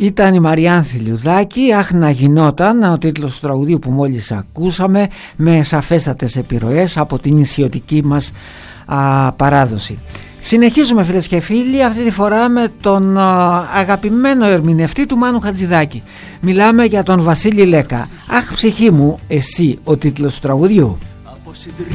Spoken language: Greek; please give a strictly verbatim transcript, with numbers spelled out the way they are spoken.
Ήταν η Μαριάνθη Λιουδάκη, «Αχ να γινόταν», ο τίτλος του τραγουδίου που μόλις ακούσαμε, με σαφέστατες επιρροές από την νησιωτική μας α, παράδοση. Συνεχίζουμε φίλες και φίλοι, αυτή τη φορά με τον α, αγαπημένο ερμηνευτή του Μάνου Χατζηδάκη. Μιλάμε για τον Βασίλη Λέκα. «Αχ ψυχή μου, εσύ», ο τίτλος του τραγουδιού.